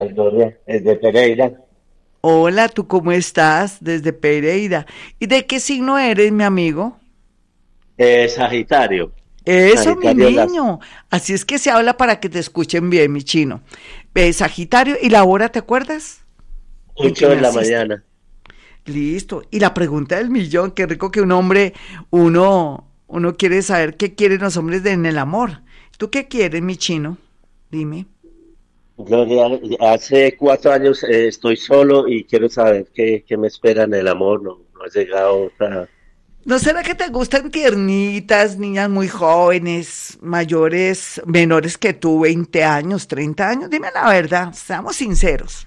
Gloria, es de Pereira, Hola, ¿tú cómo estás? Desde Pereira. ¿Y de qué signo eres, mi amigo? Sagitario, Eso, mi Sagitario las niño. Así es que se habla para que te escuchen bien, mi chino. Sagitario, ¿y la hora te acuerdas? ¿En que 8 de la naciste? mañana. Listo. Y la pregunta del millón, qué rico que un hombre, uno quiere saber qué quieren los hombres en el amor. ¿Tú qué quieres, mi chino? Dime. Gloria, hace 4 años estoy solo y quiero saber qué me espera en el amor. No ha llegado otra. ¿No será que te gustan tiernitas, niñas muy jóvenes, mayores, menores que tú, 20 años, 30 años? Dime la verdad, seamos sinceros.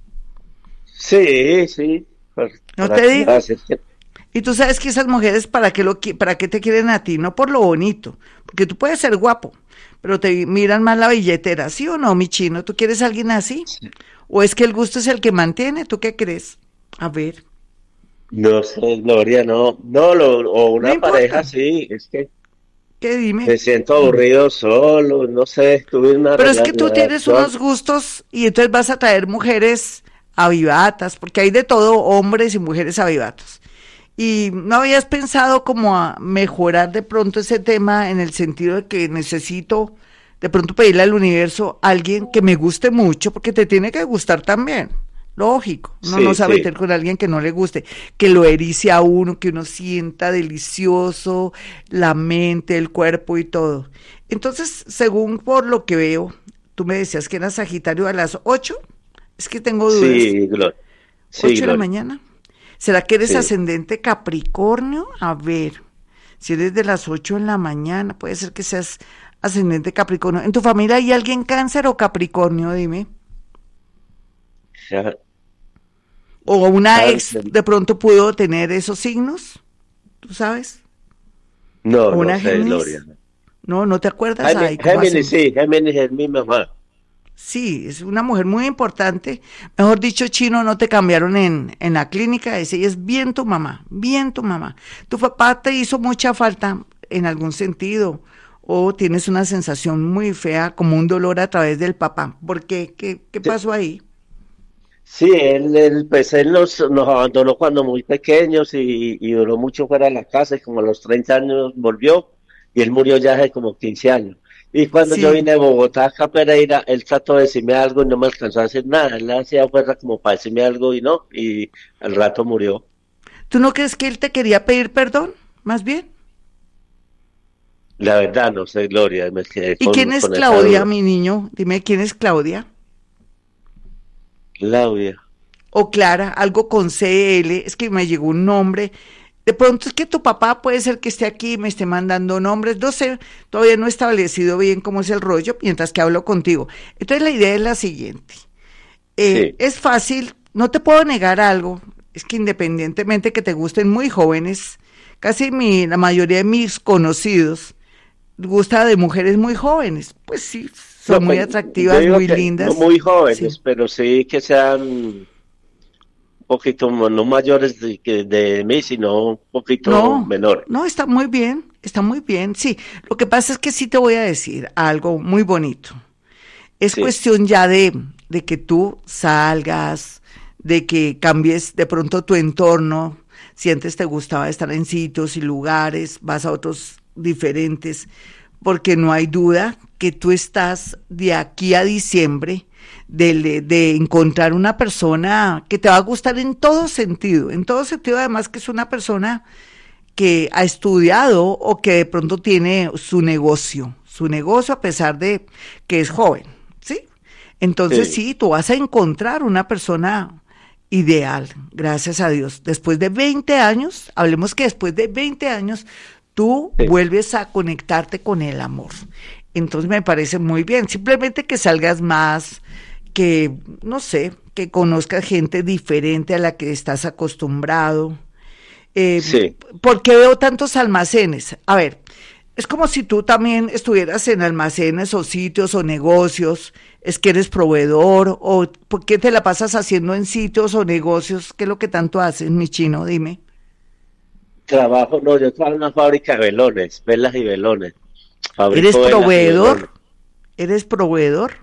Sí, sí, ¿No para te qué digo? haces. Y tú sabes que esas mujeres, para qué te quieren a ti? No por lo bonito, porque tú puedes ser guapo, pero te miran más la billetera, ¿sí o no, mi chino? ¿Tú quieres a alguien así? ¿O es que el gusto es el que mantiene? ¿Tú qué crees? A ver, No sé, Gloria, o no una pareja, importa, sí, es que ¿qué dime? me siento aburrido solo, no sé, tuve una Pero es que tú tienes relación. unos gustos y entonces vas a traer mujeres avivatas, porque hay de todo, hombres y mujeres avivatos. Y no habías pensado como a mejorar de pronto ese tema en el sentido de que necesito de pronto pedirle al universo a alguien que me guste mucho, porque te tiene que gustar también. Lógico, uno no Sí, se va a sí, meter con alguien que no le guste, que lo erice a uno, que uno sienta delicioso, la mente, el cuerpo y todo. Entonces, según por lo que veo, tú me decías que era Sagitario a las 8. Es que tengo dudas. sí, Gloria, sí, 8 de la Gloria, mañana. ¿Será que eres sí. ascendente Capricornio? A ver, si eres de las 8 de la mañana, puede ser que seas ascendente Capricornio. ¿En tu familia hay alguien cáncer o Capricornio? Dime. Ya, ¿O una ex cáncer. de pronto pudo tener esos signos? ¿Tú sabes? No, ¿O no una sé, Gloria. Géminis? No, ¿no te acuerdas? Ay, ¿cómo Géminis, hacemos? sí, Géminis es mi mamá. Sí, es una mujer muy importante. Mejor dicho, chino, no te cambiaron en la clínica. Ese ella es bien tu mamá, bien tu mamá. ¿Tu papá te hizo mucha falta en algún sentido? ¿O tienes una sensación muy fea, como un dolor a través del papá? ¿Por qué? ¿Qué Sí, pasó ahí? sí, pues él nos abandonó cuando muy pequeños y duró mucho fuera de la casa y como a los 30 años volvió y él murió ya hace como 15 años. Y cuando yo Sí. vine de Bogotá acá a Pereira, él trató de decirme algo y no me alcanzó a decir nada. Él hacía fuerza como para decirme algo y no, y al rato murió. ¿Tú no crees que él te quería pedir perdón? Más bien. La verdad, no sé, Gloria, me quedé ¿Y quién es con esa Claudia, duda. mi niño? Dime, ¿quién es Claudia? Claudia. O Clara, algo con CL, es que me llegó un nombre. De pronto es que tu papá puede ser que esté aquí y me esté mandando nombres, no sé, todavía no he establecido bien cómo es el rollo mientras que hablo contigo. Entonces la idea es la siguiente, Sí, es fácil, no te puedo negar algo, es que independientemente que te gusten muy jóvenes, la mayoría de mis conocidos gusta de mujeres muy jóvenes, pues sí, son no, muy pues yo atractivas, digo muy que no lindas, muy sí. jóvenes, pero sí que sean un poquito, no mayores de mí, sino un poquito No, menores. no, está muy bien, sí. Lo que pasa es que sí te voy a decir algo muy bonito. Es Sí, cuestión ya de que tú salgas, de que cambies de pronto tu entorno. Si antes te gustaba estar en sitios y lugares, vas a otros diferentes, porque no hay duda que tú estás de aquí a diciembre de encontrar una persona que te va a gustar en todo sentido además que es una persona que ha estudiado o que de pronto tiene su negocio a pesar de que es joven, ¿sí? Entonces sí, sí, tú vas a encontrar una persona ideal, gracias a Dios. Después de 20 años, hablemos que después de 20 años, tú sí, vuelves a conectarte con el amor. Entonces me parece muy bien, simplemente que salgas más, que, no sé, que conozcas gente diferente a la que estás acostumbrado, eh, sí. ¿por qué veo tantos almacenes? A ver, es como si tú también estuvieras en almacenes o sitios o negocios, es que eres proveedor o ¿por qué te la pasas haciendo en sitios o negocios? ¿Qué es lo que tanto haces, mi chino? Dime. Trabajo, no, yo trabajo en una fábrica de velones, velas y velones. ¿Eres Fabrico velas y proveedor? velones. ¿Eres proveedor?